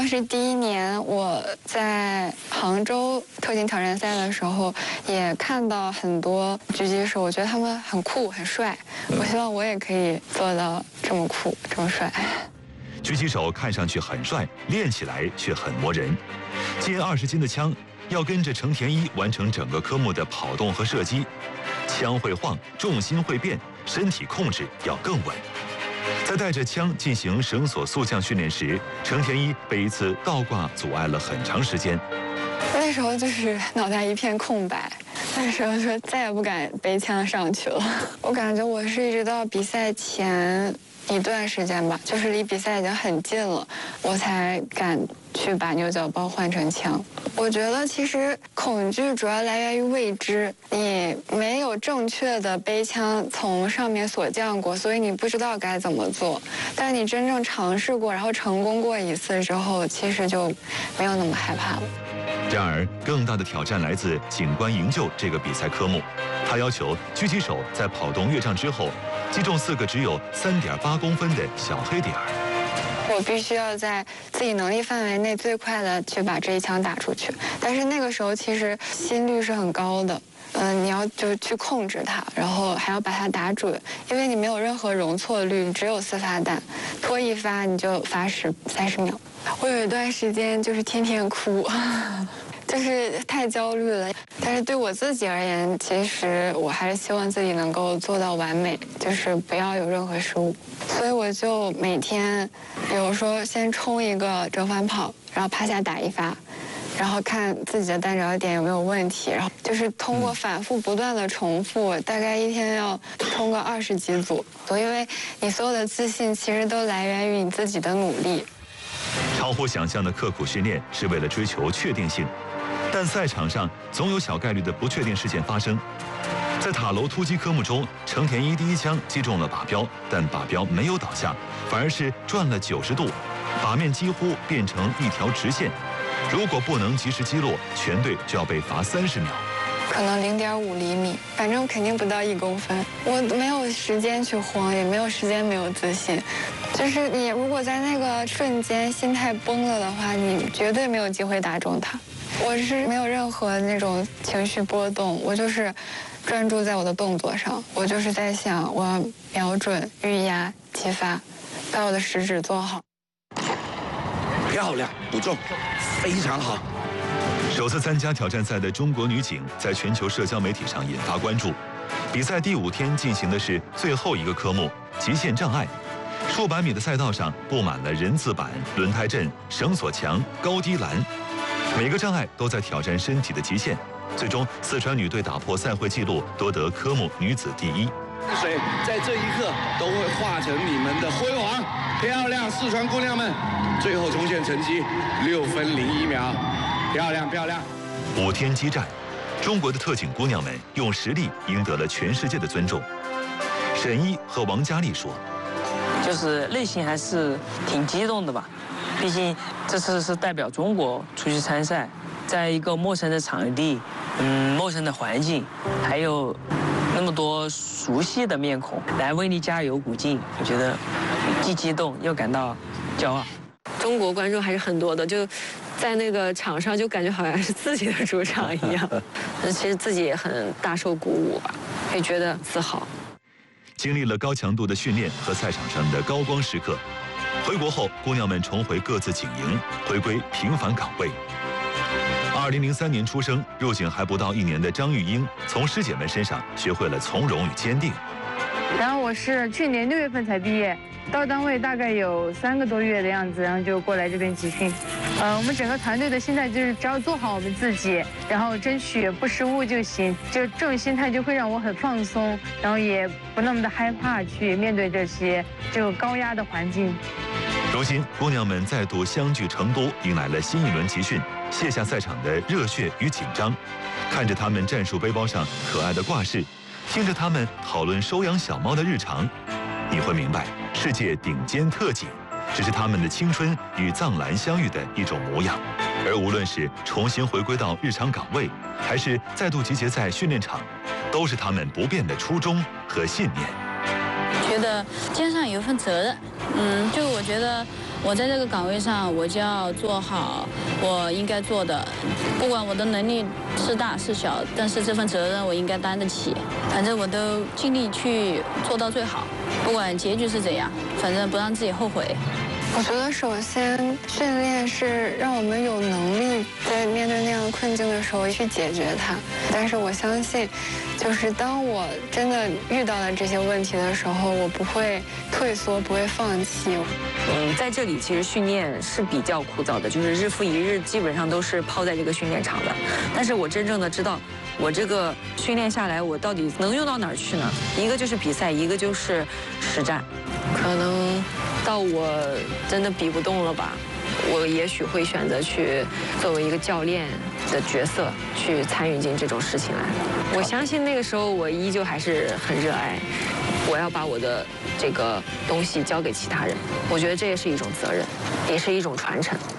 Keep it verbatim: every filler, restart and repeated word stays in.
时第一年我在杭州特警挑战赛的时候，也看到很多狙击手，我觉得他们很酷很帅，我希望我也可以做到这么酷这么帅。 狙击手看上去很帅，练起来却很磨人。近二十斤的枪，要跟着程田一完成整个科目的跑动和射击，枪会晃，重心会变，身体控制要更稳。在带着枪进行绳索速降训练时，程田一被一次倒挂阻碍了很长时间。 那时候就是脑袋一片空白，那时候说再也不敢背枪上去了。我感觉我是一直到比赛前一段时间吧，就是离比赛已经很近了，我才敢去把牛角包换成枪。我觉得其实恐惧主要来源于未知，你没有正确的背枪从上面锁降过，所以你不知道该怎么做。但你真正尝试过，然后成功过一次之后，其实就没有那么害怕了。 然而，更大的挑战来自警官营救这个比赛科目。他要求狙击手在跑动越障之后，击中四个只有三点八公分的小黑点儿。 我必须要在自己能力范围内最快的去把这一枪打出去。但是那个时候其实心率是很高的，嗯、呃，你要就去控制它，然后还要把它打准，因为你没有任何容错率，你只有四发弹，拖一发你就罚十三十秒。我有一段时间就是天天哭。就是太焦虑了，但是对我自己而言，其实我还是希望自己能够做到完美，就是不要有任何失误。所以我就每天，比如说先冲一个折返跑，然后趴下打一发，然后看自己的弹着点有没有问题，然后就是通过反复不断的重复，大概一天要冲个二十几组。因为你所有的自信其实都来源于你自己的努力。 超乎想象的刻苦训练是为了追求确定性。但赛场上总有小概率的不确定事件发生。在塔楼突击科目中，程田一第一枪击中了靶标，但靶标没有倒下，反而是转了九十度，靶面几乎变成一条直线。如果不能及时击落，全队就要被罚三十秒。 可能零点五厘米，反正肯定不到一公分。我没有时间去慌，也没有时间没有自信。就是你如果在那个瞬间心态崩了的话，你绝对没有机会打中它。我是没有任何那种情绪波动，我就是专注在我的动作上，我就是在想我要瞄准、预压、击发，把我的食指做好。 漂亮，不中，非常好。 首次参加挑战赛的中国女警在全球社交媒体上引发关注。比赛第五天进行的是最后一个科目——极限障碍。数百米的赛道上布满了人字板、轮胎阵、绳索墙、高低栏。每个障碍都在挑战身体的极限，最终四川女队打破赛会纪录，夺得科目女子第一。 水在这一刻都会化成你们的辉煌，漂亮，四川姑娘们！最后冲线成绩六分零一秒，漂亮漂亮。 五天激战，中国的特警姑娘们用实力赢得了全世界的尊重。沈一和王佳丽说：“ 就是内心还是挺激动的吧。”毕竟这次是代表中国出去参赛，在一个陌生的场地，嗯，陌生的环境，还有那么多熟悉的面孔来为你加油鼓劲，我觉得既激动又感到骄傲。 中国观众还是很多的，就在那个场上就感觉好像是自己的主场一样。其实自己也很大受鼓舞吧，也觉得自豪。 经历了高强度的训练和赛场上的高光时刻。回国后，姑娘们重回各自警营，回归平凡岗位。二零零三年出生、入警还不到一年的张玉英，从师姐们身上学会了从容与坚定。 然后我是去年六月份才毕业，到单位大概有三个多月的样子，然后就过来这边集训。呃，我们整个团队的心态就是只要做好我们自己，然后争取不失误就行。就这种心态就会让我很放松，然后也不那么的害怕去面对这些这个高压的环境。 如今，姑娘们再度相聚成都，迎来了新一轮集训，卸下赛场的热血与紧张，看着她们战术背包上可爱的挂饰，听着她们讨论收养小猫的日常，你会明白，世界顶尖特警只是他们的青春与藏蓝相遇的一种模样。而无论是重新回归到日常岗位，还是再度集结在训练场，都是他们不变的初衷和信念。 觉得肩上有一份责任，嗯，就我觉得， 我在这个岗位上，我就要做好我应该做的，不管我的能力是大是小，但是这份责任我应该担得起。反正我都尽力去做到最好，不管结局是怎样，反正不让自己后悔。 我觉得首先训练是让我们有能力在面对那样的困境的时候去解决它。但是我相信，就是当我真的遇到了这些问题的时候，我不会退缩，不会放弃。 嗯，在这里其实训练是比较枯燥的，就是日复一日，基本上都是泡在这个训练场的。但是我真正的知道，我这个训练下来，我到底能用到哪儿去呢？一个就是比赛，一个就是实战。可能到我真的比不动了吧，我也许会选择去作为一个教练的角色去参与进这种事情来。我相信那个时候我依旧还是很热爱，我要把我的这个东西交给其他人。我觉得这也是一种责任，也是一种传承。